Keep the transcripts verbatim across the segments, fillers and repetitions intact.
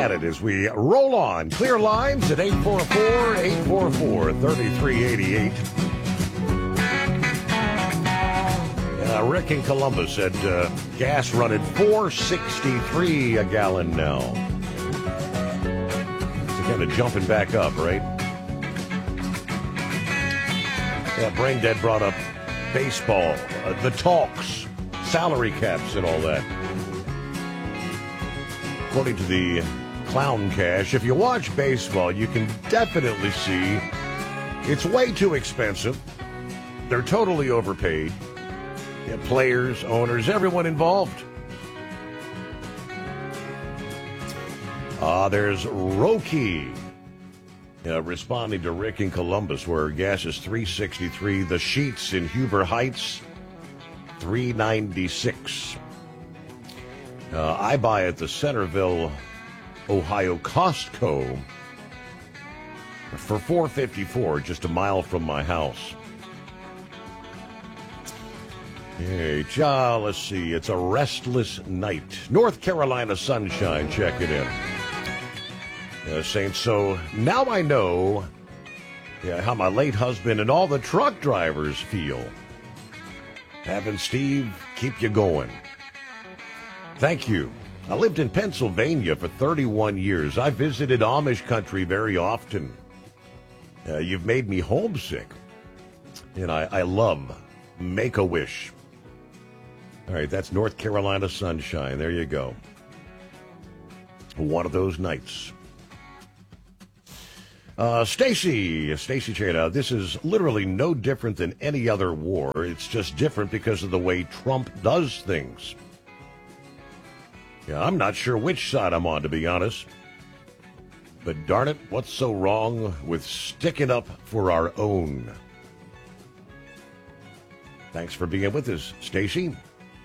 at it as we roll on. Clear lines at eight four four, eight four four, three three eight eight. Uh, Rick in Columbus said uh, gas running four sixty-three a gallon now. It's kind of jumping back up, right? Yeah, Brain Dead brought up baseball, uh, the talks, salary caps, and all that. According to the Clown Cash, if you watch baseball, you can definitely see it's way too expensive. They're totally overpaid. Yeah, players, owners, everyone involved. Uh, there's Roki uh, responding to Rick in Columbus, where gas is three sixty-three. The Sheets in Huber Heights, three ninety-six. Uh, I buy at the Centerville, Ohio Costco for four fifty-four, just a mile from my house. Hey, ja, let's see. It's a restless night. North Carolina sunshine. Check it in. Uh, Saints, so now I know yeah, how my late husband and all the truck drivers feel. Having Steve keep you going. Thank you. I lived in Pennsylvania for thirty-one years. I visited Amish country very often. Uh, you've made me homesick. And I, I love Make-A-Wish. All right, that's North Carolina sunshine. There you go. One of those nights. Uh, Stacy, Stacy Chena, this is literally no different than any other war. It's just different because of the way Trump does things. Yeah, I'm not sure which side I'm on, to be honest. But darn it, what's so wrong with sticking up for our own? Thanks for being with us, Stacy.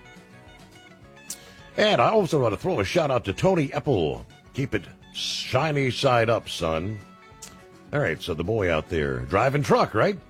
And I also want to throw a shout out to Tony Epple. Keep it shiny side up, son. All right, so the boy out there driving truck, right?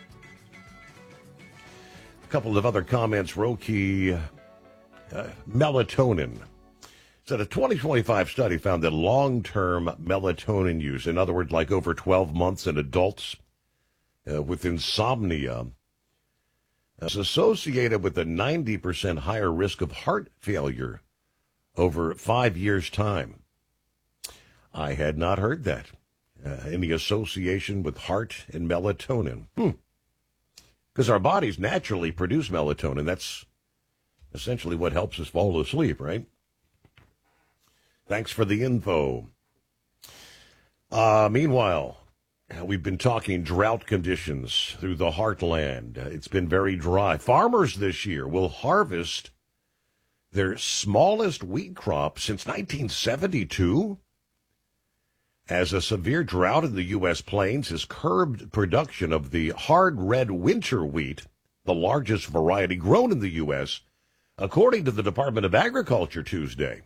A couple of other comments. Roki, uh, melatonin. So the twenty twenty-five study found that long-term melatonin use, in other words, like over twelve months in adults uh, with insomnia, is associated with a ninety percent higher risk of heart failure over five years' time. I had not heard that. Uh, any association with heart and melatonin. Because hmm. our bodies naturally produce melatonin. That's essentially what helps us fall asleep, right? Thanks for the info. Uh, meanwhile, we've been talking drought conditions through the heartland. It's been very dry. Farmers this year will harvest their smallest wheat crop since nineteen seventy-two. As a severe drought in the U S plains has curbed production of the hard red winter wheat, the largest variety grown in the U S, according to the Department of Agriculture Tuesday.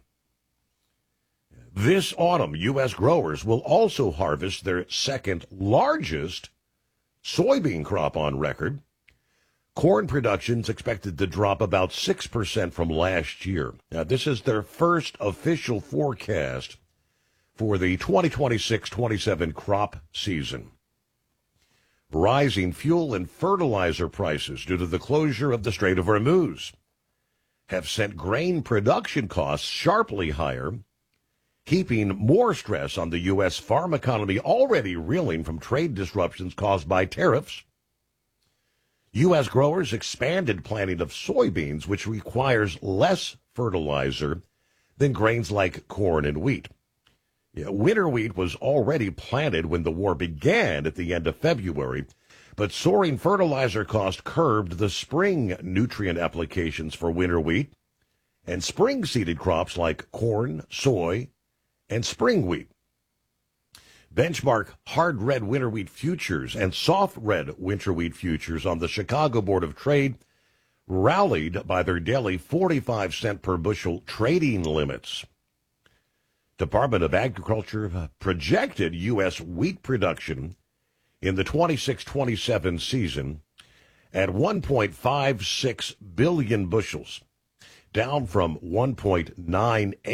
This autumn, U S growers will also harvest their second largest soybean crop on record. Corn production is expected to drop about six percent from last year. Now, this is their first official forecast for the twenty twenty-six twenty-seven crop season. Rising fuel and fertilizer prices due to the closure of the Strait of Hormuz have sent grain production costs sharply higher, heaping more stress on the U S farm economy already reeling from trade disruptions caused by tariffs. U S growers expanded planting of soybeans, which requires less fertilizer than grains like corn and wheat. Yeah, winter wheat was already planted when the war began at the end of February, but soaring fertilizer costs curbed the spring nutrient applications for winter wheat and spring-seeded crops like corn, soy, and spring wheat. Benchmark hard red winter wheat futures and soft red winter wheat futures on the Chicago Board of Trade rallied by their daily forty-five cent per bushel trading limits. Department of Agriculture projected U S wheat production in the twenty-six twenty-seven season at one point five six billion bushels, down from one point nine eight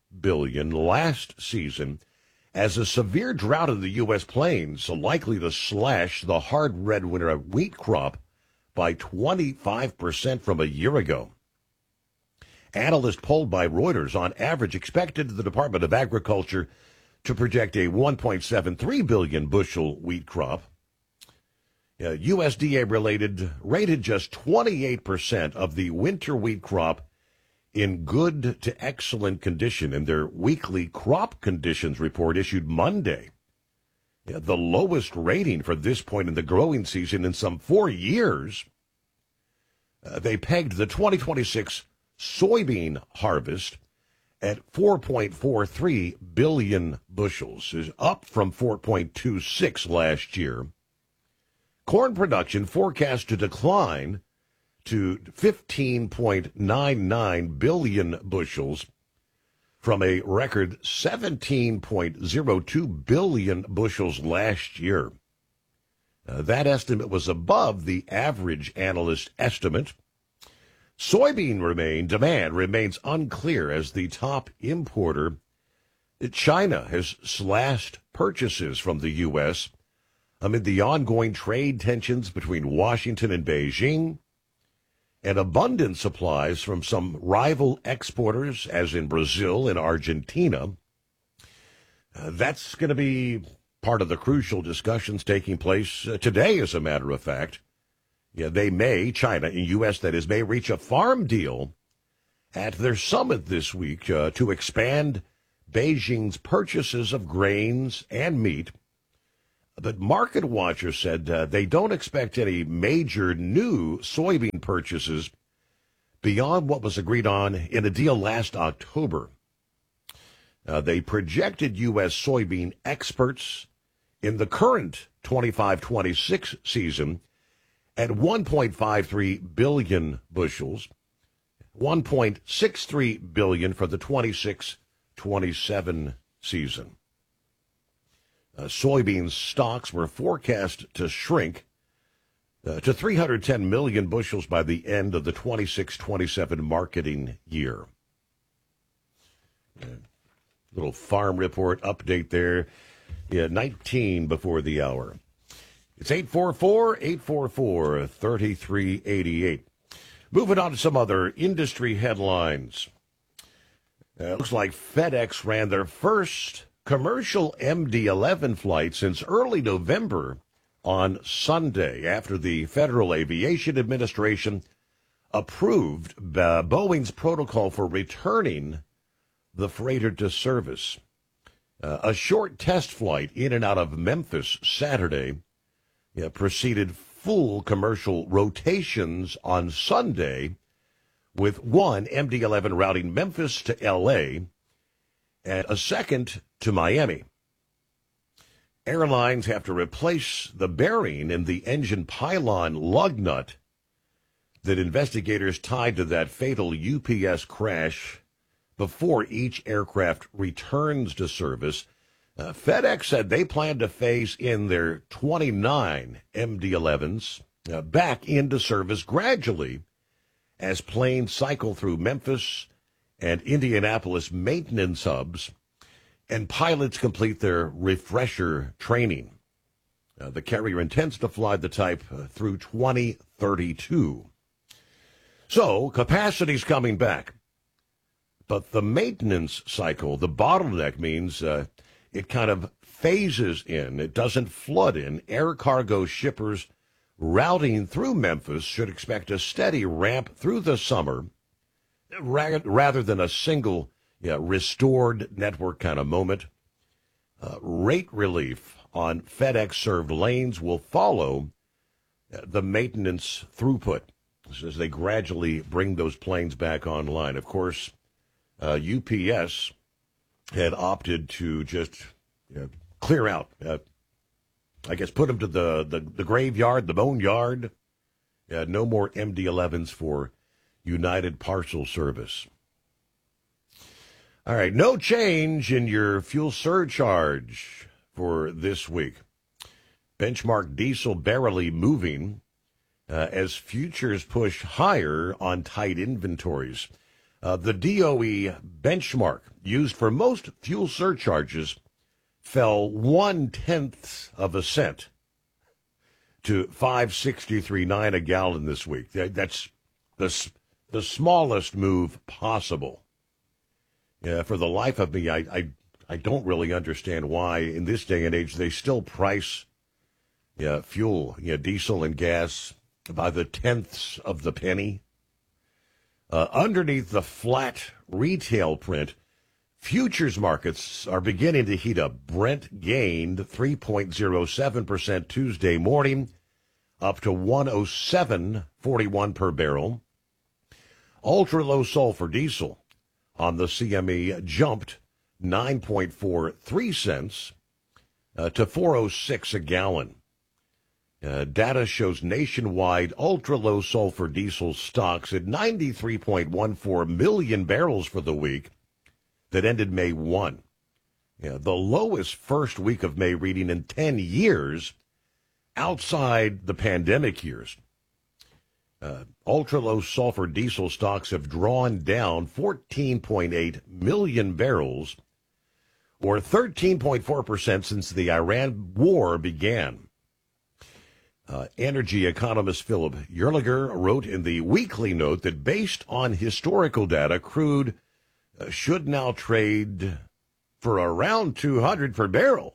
billion dollars last season, as a severe drought in the U S plains likely to slash the hard red winter wheat crop by twenty-five percent from a year ago. Analysts polled by Reuters on average expected the Department of Agriculture to project a one point seven three billion bushel wheat crop. Uh, U S D A related rated just twenty-eight percent of the winter wheat crop in good to excellent condition in their weekly crop conditions report issued Monday. Yeah, the lowest rating for this point in the growing season in some four years. Uh, they pegged the twenty twenty-six soybean harvest at four point four three billion bushels, is up from four point two six last year. Corn production forecast to decline to fifteen point nine nine billion bushels from a record seventeen point zero two billion bushels last year. Uh, that estimate was above the average analyst estimate. Soybean remain, demand remains unclear as the top importer, China, has slashed purchases from the U S amid the ongoing trade tensions between Washington and Beijing, and abundant supplies from some rival exporters, as in Brazil and Argentina. Uh, that's going to be part of the crucial discussions taking place uh, today, as a matter of fact. Yeah, they may, China and U S that is, may reach a farm deal at their summit this week uh, to expand Beijing's purchases of grains and meat. But market watchers said uh, they don't expect any major new soybean purchases beyond what was agreed on in a deal last October. Uh, they projected U S soybean experts in the current twenty-five twenty-six season at one point five three billion bushels, one point six three billion for the twenty-six twenty-seven season. Uh, soybean stocks were forecast to shrink uh, to three hundred ten million bushels by the end of the twenty-six twenty-seven marketing year. Uh, little farm report update there. Yeah, nineteen before the hour. It's eight four four, eight four four, three three eight eight. Moving on to some other industry headlines. Uh, looks like FedEx ran their first commercial M D eleven flight since early November on Sunday, after the Federal Aviation Administration approved uh, Boeing's protocol for returning the freighter to service. Uh, a short test flight in and out of Memphis Saturday yeah, preceded full commercial rotations on Sunday, with one M D eleven routing Memphis to L A and a second to Miami. Airlines have to replace the bearing in the engine pylon lug nut that investigators tied to that fatal U P S crash before each aircraft returns to service. Uh, FedEx said they plan to phase in their twenty-nine M D elevens uh, back into service gradually as planes cycle through Memphis and Indianapolis maintenance hubs and pilots complete their refresher training. Uh, the carrier intends to fly the type uh, through twenty thirty-two. So capacity's coming back. But the maintenance cycle, the bottleneck, means uh, it kind of phases in. It doesn't flood in. Air cargo shippers routing through Memphis should expect a steady ramp through the summer rather than a single yeah, restored network kind of moment. Uh, rate relief on FedEx-served lanes will follow uh, the maintenance throughput as they gradually bring those planes back online. Of course, uh, U P S had opted to just you know, clear out, uh, I guess, put them to the, the, the graveyard, the boneyard. Uh, no more M D elevens for United Parcel Service. All right, no change in your fuel surcharge for this week. Benchmark diesel barely moving uh, as futures push higher on tight inventories. Uh, the D O E benchmark used for most fuel surcharges fell one-tenth of a cent to five sixty-three point nine a gallon this week. That's the, the smallest move possible. Yeah, for the life of me, I, I, I don't really understand why, in this day and age, they still price yeah, fuel, yeah, diesel and gas by the tenths of the penny. Uh, underneath the flat retail print, futures markets are beginning to heat up. Brent gained three point oh seven percent Tuesday morning, up to one oh seven forty-one per barrel. Ultra-low sulfur diesel on the C M E jumped nine point four three cents uh, to four oh six a gallon. Uh, data shows nationwide ultra-low sulfur diesel stocks at ninety-three point one four million barrels for the week that ended May first. Yeah, the lowest first week of May reading in ten years outside the pandemic years. Uh, ultra-low sulfur diesel stocks have drawn down fourteen point eight million barrels, or thirteen point four percent since the Iran war began. Uh, energy economist Philip Yerliger wrote in the weekly note that based on historical data, crude uh, should now trade for around two hundred per barrel.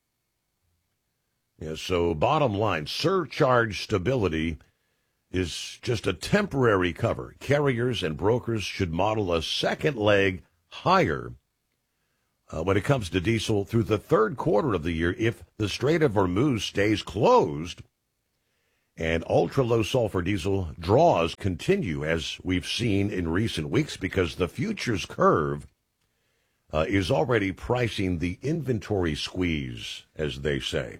Yeah, so bottom line, surcharge stability is just a temporary cover. Carriers and brokers should model a second leg higher uh, when it comes to diesel through the third quarter of the year if the Strait of Hormuz stays closed and ultra-low sulfur diesel draws continue, as we've seen in recent weeks, because the futures curve uh, is already pricing the inventory squeeze, as they say.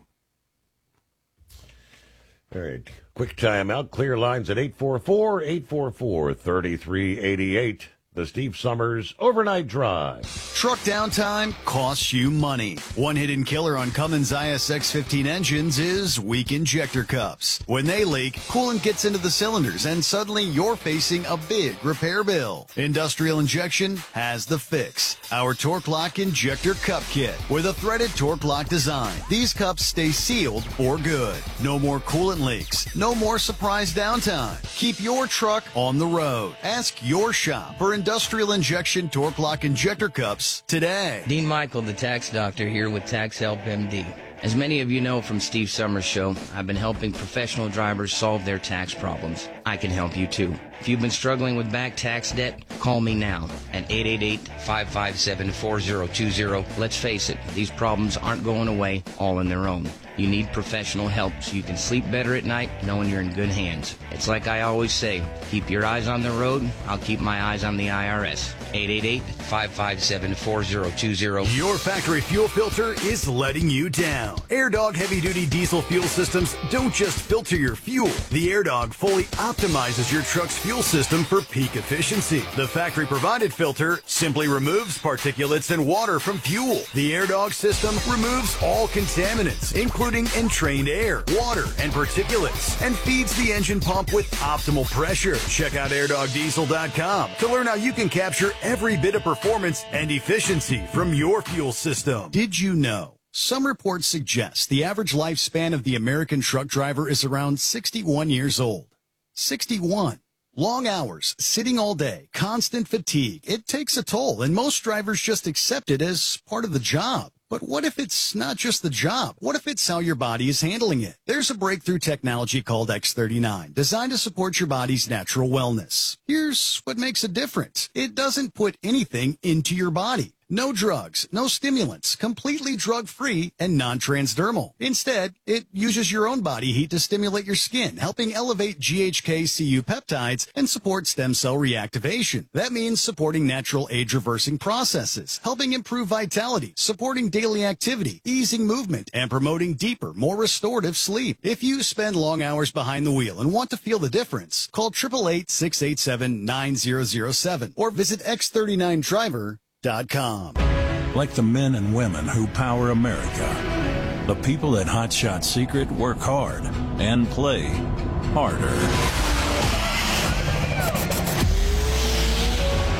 All right, quick timeout. Clear lines at eight four four, eight four four, three three eight eight. The Steve Summers Overnight Drive. Truck downtime costs you money. One hidden killer on Cummins I S X fifteen engines is weak injector cups. When they leak, coolant gets into the cylinders and suddenly you're facing a big repair bill. Industrial Injection has the fix. Our Torque Lock Injector Cup Kit with a threaded Torque Lock design. These cups stay sealed for good. No more coolant leaks. No more surprise downtime. Keep your truck on the road. Ask your shop for Industrial Injection Torque Lock Injector Cups today. Dean Michael, the tax doctor, here with Tax Help M D. As many of you know from Steve Summers' show, I've been helping professional drivers solve their tax problems. I can help you too. If you've been struggling with back tax debt, call me now at eight eight eight, five five seven, four zero two zero. Let's face it, these problems aren't going away all on their own. You need professional help so you can sleep better at night knowing you're in good hands. It's like I always say, keep your eyes on the road, I'll keep my eyes on the I R S. eight eight eight, five five seven, four zero two zero. Your factory fuel filter is letting you down. AirDog heavy-duty diesel fuel systems don't just filter your fuel. The AirDog fully optimizes your truck's fuel system for peak efficiency. The factory-provided filter simply removes particulates and water from fuel. The AirDog system removes all contaminants, including entrained air, water, and particulates, and feeds the engine pump with optimal pressure. Check out air dog diesel dot com to learn how you can capture every bit of performance and efficiency from your fuel system. Did you know? Some reports suggest the average lifespan of the American truck driver is around sixty-one years old. sixty-one. Long hours, sitting all day, constant fatigue. It takes a toll, and most drivers just accept it as part of the job. But what if it's not just the job? What if it's how your body is handling it? There's a breakthrough technology called X thirty-nine, designed to support your body's natural wellness. Here's what makes it different. It doesn't put anything into your body. No drugs, no stimulants, completely drug-free and non-transdermal. Instead, it uses your own body heat to stimulate your skin, helping elevate G H K C U peptides and support stem cell reactivation. That means supporting natural age-reversing processes, helping improve vitality, supporting daily activity, easing movement, and promoting deeper, more restorative sleep. If you spend long hours behind the wheel and want to feel the difference, call eight eight eight, six eight seven, nine zero zero seven or visit x thirty-nine driver dot com. Like the men and women who power America, the people at Hot Shot Secret work hard and play harder.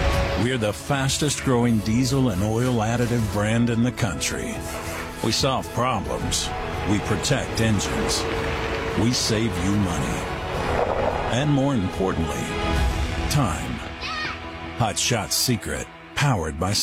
We're the fastest growing diesel and oil additive brand in the country. We solve problems. We protect engines. We save you money. And more importantly, time. Hot Shot Secret, powered by